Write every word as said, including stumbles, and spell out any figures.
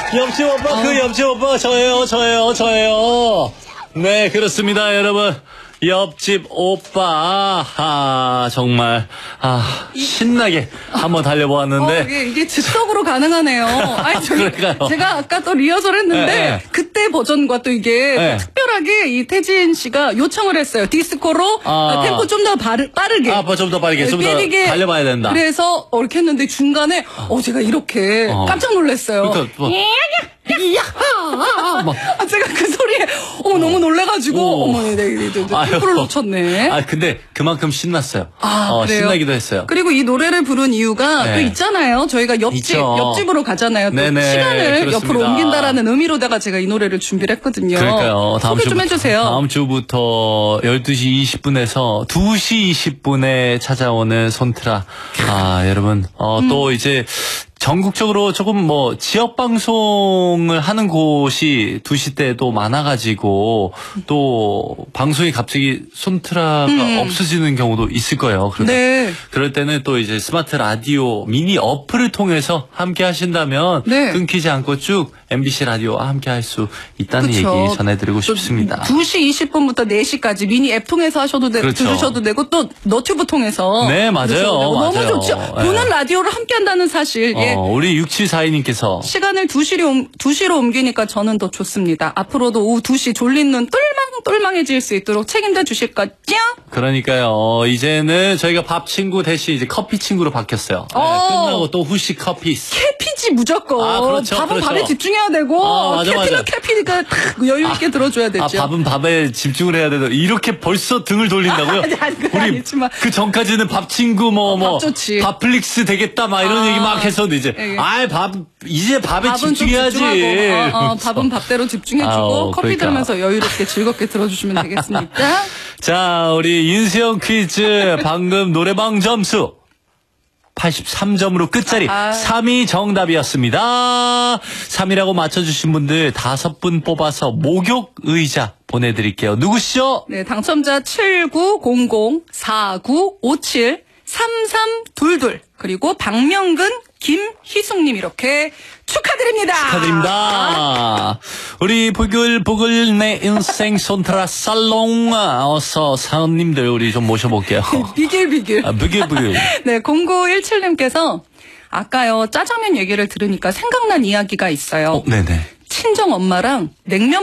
옆집 오빠, 어. 그 옆집 오빠 저예요, 저예요, 저예요. 네, 그렇습니다, 여러분. 옆집 오빠, 아, 정말, 아, 신나게 한번 달려보았는데. 어, 이게, 이게 즉석으로 가능하네요. 아니, 저기, 제가 아까 또 리허설 했는데, 네, 네. 그때 버전과 또 이게 네. 또 특별하게 이 태진 씨가 요청을 했어요. 디스코로 아. 템포 좀 더 빠르게. 아, 좀 더 빠르게, 좀 더 달려봐야 된다. 그래서 이렇게 했는데 중간에, 어, 제가 이렇게 어. 깜짝 놀랐어요. 그러니까, 뭐. 이야! 아, 제가 그 소리에, 어머, 어. 너무 놀래가지고, 오. 어머, 네, 네, 네, 템포를 놓쳤네. 아, 근데 그만큼 신났어요. 아, 어, 그래요? 신나기도 했어요. 그리고 이 노래를 부른 이유가 네. 또 있잖아요. 저희가 옆집, 있죠. 옆집으로 가잖아요. 또 네네, 시간을 그렇습니다. 옆으로 옮긴다라는 의미로다가 제가 이 노래를 준비를 했거든요. 그러니까요. 다음 소개 좀 주부터, 해주세요. 다음 주부터 열두 시 이십 분에서 두 시 이십 분에 찾아오는 손트라. 아, 여러분, 어, 음. 또 이제, 전국적으로 조금 뭐 지역 방송을 하는 곳이 두 시 때도 많아가지고 또 방송이 갑자기 손트라가 음. 없어지는 경우도 있을 거예요. 그러다 네. 그럴 때는 또 이제 스마트 라디오 미니 어플을 통해서 함께 하신다면 네. 끊기지 않고 쭉 엠비씨 라디오와 함께 할 수 있다는 그쵸. 얘기 전해드리고 싶습니다. 두 시 이십 분부터 네 시까지 미니 앱 통해서 하셔도 되고 그렇죠. 들으셔도 되고 또 너튜브 통해서 네 맞아요. 너무 맞아요. 좋죠. 네. 보는 라디오를 함께 한다는 사실. 어. 어, 우리 육칠사이 님께서 시간을 두 시로, 두 시로 옮기니까 저는 더 좋습니다. 앞으로도 오후 두 시 졸린 눈 똘망똘망해질 수 있도록 책임져 주실 거죠? 그러니까요. 어, 이제는 저희가 밥 친구 대신 이제 커피 친구로 바뀌었어요. 네, 끝나고 또 후식 커피. 캐피지 무조건. 아, 그렇죠, 밥은 그렇죠. 밥에 집중해야 되고 아, 맞아, 캐피는 맞아. 캐피니까 여유 있게 아, 들어줘야 되죠. 아, 밥은 밥에 집중을 해야 되도 이렇게 벌써 등을 돌린다고요? 아니, 아니, 우리 아니지만. 그 전까지는 밥 친구 뭐 뭐 밥플릭스 되겠다 막 이런 아, 얘기 막 해서 이제 예. 아이 밥 이제 밥에 집중해야지. 어, 어, 밥은 밥대로 집중해주고 아우, 커피 그러니까. 들으면서 여유롭게 즐겁게 들어주시면 되겠습니다. 자, 우리 윤수영 퀴즈 방금 노래방 점수 팔십삼 점으로 끝자리. 아. 삼 위 정답이었습니다. 삼 위라고 맞춰주신 분들 다섯 분 뽑아서 목욕 의자 보내드릴게요. 누구시죠? 네, 당첨자 칠구공공 사구오칠 삼삼이이 그리고 박명근 김희숙님 이렇게 축하드립니다. 축하드립니다. 우리 보글보글 내 인생 손트라 살롱 어서 사원님들 우리 좀 모셔볼게요. 비길비길. 아, 비길비길. 네, 공구일칠 님께서 아까요 짜장면 얘기를 들으니까 생각난 이야기가 있어요. 어, 네네. 친정 엄마랑 냉면